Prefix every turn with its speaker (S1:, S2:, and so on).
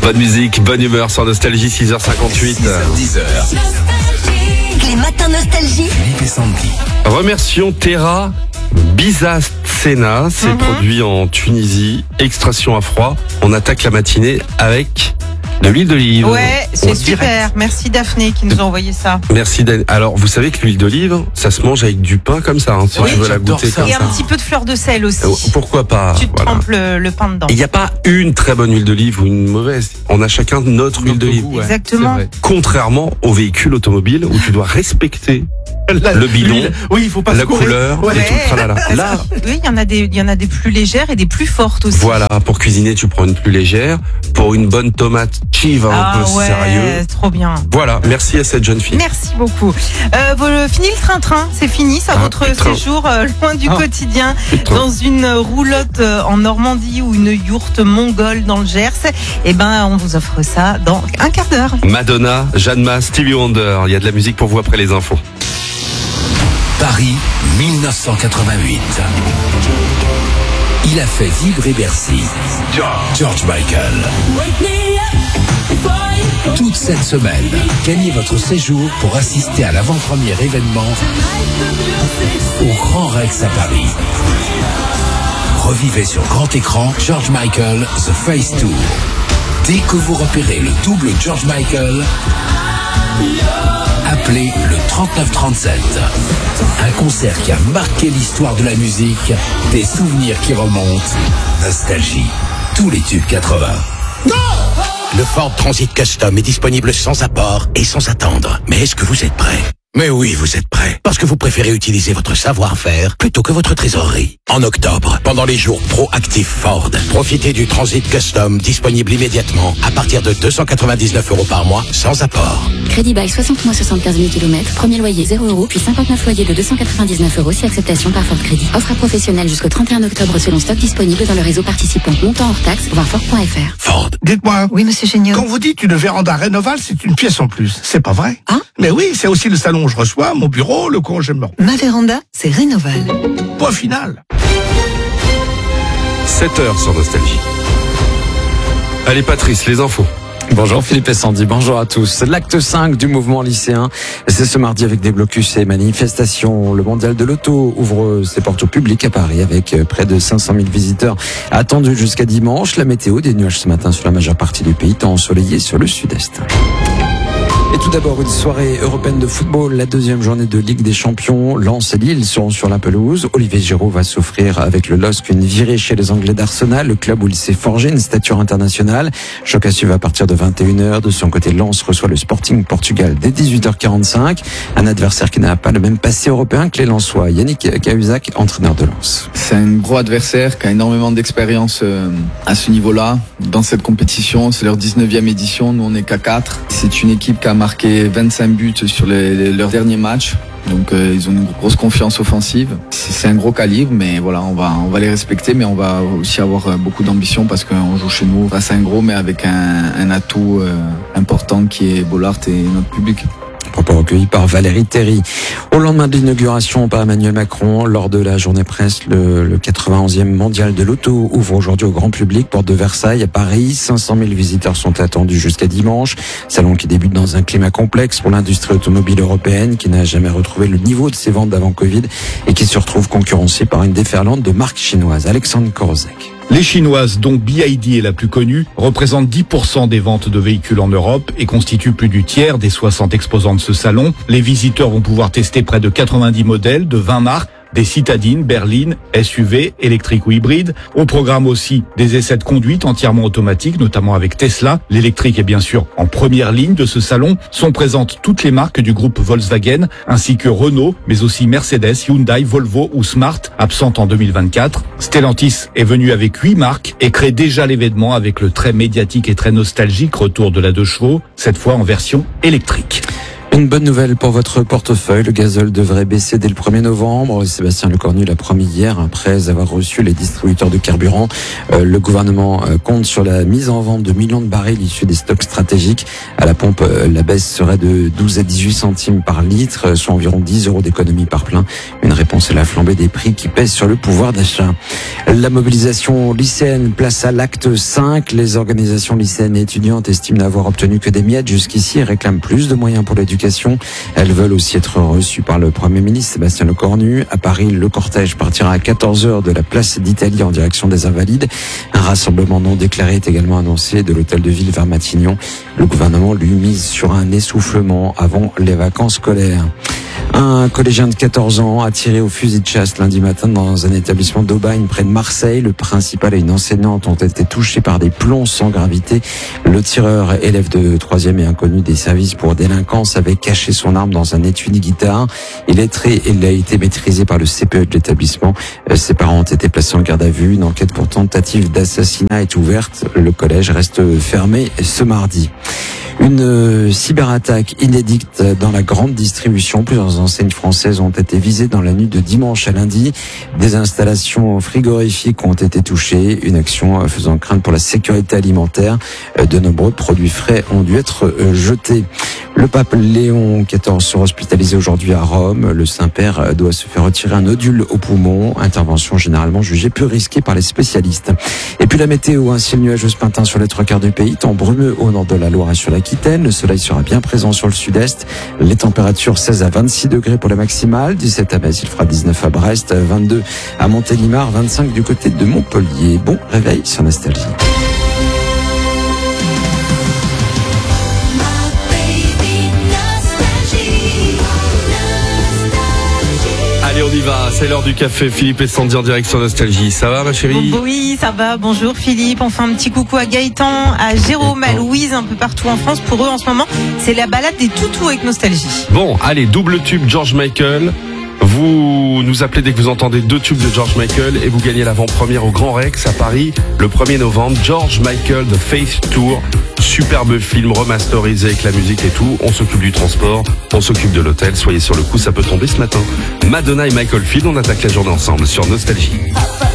S1: Bonne musique, bonne humeur sur Nostalgie, 6h58.
S2: 6h10.
S3: Les matins Nostalgie.
S2: Philippe et Sandy.
S1: Remercions Terra Bizascena, c'est produit en Tunisie, extraction à froid. On attaque la matinée avec de l'huile d'olive.
S4: Ouais, c'est super.
S1: Direct.
S4: Merci Daphné qui nous a envoyé ça.
S1: Merci Dan. Alors, vous savez que l'huile d'olive, ça se mange avec du pain comme ça, hein, si
S4: Oui,
S1: tu veux la goûter
S2: ça.
S1: comme
S4: Et
S1: ça.
S4: un petit peu de fleur de sel aussi.
S1: Pourquoi pas?
S4: Tu te
S1: voilà.
S4: trempes le pain dedans.
S1: Il n'y a pas une très bonne huile d'olive ou une mauvaise. On a chacun notre huile d'olive.
S4: Exactement.
S1: Contrairement aux véhicules automobiles où tu dois respecter le bidon,
S2: Oui, il faut pas
S1: la
S2: se courir.
S1: couleur
S4: Ouais.
S1: et tout le tralala. Là,
S4: Oui, il y en a des plus légères et des plus fortes aussi.
S1: voilà, pour cuisiner, tu prends une plus légère. Pour une bonne tomate chiva un peu
S4: ouais,
S1: sérieux.
S4: trop bien.
S1: Voilà, merci à cette jeune fille.
S4: Merci beaucoup. Fini le train-train, c'est fini, ça, votre
S1: putain.
S4: séjour loin du quotidien,
S1: Putain.
S4: dans une roulotte en Normandie ou une yourte mongole dans le Gers. Eh ben, on vous offre ça dans un quart d'heure.
S1: Madonna, Jeanne Masse, Stevie Wonder. Il y a de la musique pour vous après les infos.
S2: Paris, 1988. Il a fait vibrer Bercy. George Michael. Toute cette semaine, gagnez votre séjour pour assister à l'avant-premier événement au Grand Rex à Paris. Revivez sur grand écran George Michael The Face Tour. Dès que vous repérez le double George Michael, appelez le 3937. Un concert qui a marqué l'histoire de la musique, des souvenirs qui remontent, nostalgie, tous les tubes 80.
S5: Le Ford Transit Custom est disponible sans apport et sans attendre. Mais est-ce que vous êtes prêts? Mais oui, vous êtes prêts. Parce que vous préférez utiliser votre savoir-faire plutôt que votre trésorerie. En octobre, pendant les jours Pro-Active Ford, profitez du Transit Custom disponible immédiatement à partir de 299 € par mois sans apport.
S6: Crédit bail 60 mois 75 000 km, premier loyer 0 €, puis 59 loyers de 299 € si acceptation par Ford Crédit. Offre à professionnels jusqu'au 31 octobre selon stock disponible dans le réseau participant. Montant hors taxe, voir Ford.fr.
S5: Ford.
S7: Dites-moi,
S3: Oui, monsieur Génial.
S7: quand vous dites une véranda Rénoval, c'est une pièce en plus. C'est pas vrai?
S3: Hein?
S7: Mais oui, c'est aussi le salon où je reçois, mon bureau, le coin où je me
S3: Ma véranda, c'est Rénoval.
S7: Point final.
S1: 7h sur Nostalgie. Allez Patrice, les infos.
S8: Bonjour Philippe et Sandy, bonjour à tous. L'acte 5 du mouvement lycéen, c'est ce mardi avec des blocus et manifestations. Le mondial de l'auto ouvre ses portes au public à Paris avec près de 500 000 visiteurs attendus jusqu'à dimanche. La météo, des nuages ce matin sur la majeure partie du pays, temps ensoleillé sur le sud-est. Et tout d'abord, une soirée européenne de football, la deuxième journée de Ligue des Champions. Lens et Lille seront sur la pelouse. Olivier Giroud va s'offrir avec le LOSC une virée chez les Anglais d'Arsenal, le club où il s'est forgé une stature internationale. Choc à suivre à partir de 21h. De son côté, Lens reçoit le Sporting Portugal dès 18h45. Un adversaire qui n'a pas le même passé européen que les Lensois. Yannick Cahuzac, entraîneur de Lens.
S9: C'est un gros adversaire qui a énormément d'expérience à ce niveau-là. Dans cette compétition, c'est leur 19e édition, nous on est qu'à 4. C'est une équipe qui a marqué 25 buts sur leurs derniers matchs. Donc ils ont une grosse confiance offensive. C'est un gros calibre, mais voilà, on va les respecter, mais on va aussi avoir beaucoup d'ambition parce qu'on joue chez nous face à un gros, mais avec un atout important qui est Bollard et notre public.
S8: Propos recueilli par Valérie Théry. Au lendemain de l'inauguration par Emmanuel Macron, lors de la journée presse, le 91e mondial de l'auto ouvre aujourd'hui au grand public, porte de Versailles à Paris. 500 000 visiteurs sont attendus jusqu'à dimanche. Salon qui débute dans un climat complexe pour l'industrie automobile européenne qui n'a jamais retrouvé le niveau de ses ventes d'avant Covid et qui se retrouve concurrencée par une déferlante de marques chinoises. Alexandre Korozek.
S10: Les Chinoises, dont BYD est la plus connue, représentent 10% des ventes de véhicules en Europe et constituent plus du tiers des 60 exposants de ce salon. Les visiteurs vont pouvoir tester près de 90 modèles de 20 marques, des citadines, berlines, SUV, électriques ou hybrides. Au programme aussi des essais de conduite entièrement automatiques, notamment avec Tesla. L'électrique est bien sûr en première ligne de ce salon. Sont présentes toutes les marques du groupe Volkswagen, ainsi que Renault, mais aussi Mercedes, Hyundai, Volvo ou Smart, absentes en 2024. Stellantis est venu avec 8 marques et crée déjà l'événement avec le très médiatique et très nostalgique retour de la 2 chevaux, cette fois en version électrique.
S8: Une bonne nouvelle pour votre portefeuille. Le gazole devrait baisser dès le 1er novembre. Sébastien Lecornu l'a promis hier après avoir reçu les distributeurs de carburant. Le gouvernement compte sur la mise en vente de millions de barils issus des stocks stratégiques. À la pompe, la baisse serait de 12 à 18 centimes par litre, soit environ 10 € d'économie par plein. Une réponse à la flambée des prix qui pèse sur le pouvoir d'achat. La mobilisation lycéenne, place à l'acte 5. Les organisations lycéennes et étudiantes estiment n'avoir obtenu que des miettes jusqu'ici et réclament plus de moyens pour l'éducation. Elles veulent aussi être reçues par le Premier ministre Sébastien Lecornu. À Paris, le cortège partira à 14h de la place d'Italie en direction des Invalides. Un rassemblement non déclaré est également annoncé de l'hôtel de ville vers Matignon. Le gouvernement, lui, mise sur un essoufflement avant les vacances scolaires. Un collégien de 14 ans a tiré au fusil de chasse lundi matin dans un établissement d'Aubagne près de Marseille. Le principal et une enseignante ont été touchés par des plombs sans gravité. Le tireur, élève de 3e et inconnu des services pour délinquance, avait caché son arme dans un étui de guitare. Il a été maîtrisé par le CPE de l'établissement. Ses parents ont été placés en garde à vue. Une enquête pour tentative d'assassinat est ouverte. Le collège reste fermé ce mardi. Une cyberattaque inédite dans la grande distribution. Plusieurs enseignes françaises ont été visées dans la nuit de dimanche à lundi. Des installations frigorifiques ont été touchées. Une action faisant crainte pour la sécurité alimentaire. De nombreux produits frais ont dû être jetés. Le pape Léon XIV sera hospitalisé aujourd'hui à Rome. Le Saint-Père doit se faire retirer un nodule au poumon. Intervention généralement jugée plus risquée par les spécialistes. Et puis la météo, un ciel nuageux ce matin sur les 3/4 du pays. Temps brumeux au nord de la Loire et sur l'Aquitaine. Le soleil sera bien présent sur le sud-est. Les températures 16 à 26 degrés pour la maximale. 17 à Metz, il fera 19 à Brest, 22 à Montélimar, 25 du côté de Montpellier. Bon réveil sur Nostalgie.
S1: Allez, on y va, c'est l'heure du café. Philippe et Sandy en direct sur Nostalgie. Ça va, ma chérie?
S4: Oui, ça va. Bonjour Philippe. On fait un petit coucou à Gaëtan, à Jérôme, à Louise, un peu partout en France. Pour eux, en ce moment, c'est la balade des toutous avec Nostalgie.
S1: Bon, allez, double tube George Michael. Vous nous appelez dès que vous entendez 2 tubes de George Michael et vous gagnez l'avant-première au Grand Rex à Paris le 1er novembre. George Michael The Faith Tour. Superbe film remasterisé avec la musique et tout. On s'occupe du transport, on s'occupe de l'hôtel. Soyez sur le coup, ça peut tomber ce matin. Madonna et Michael Field, on attaque la journée ensemble sur Nostalgie.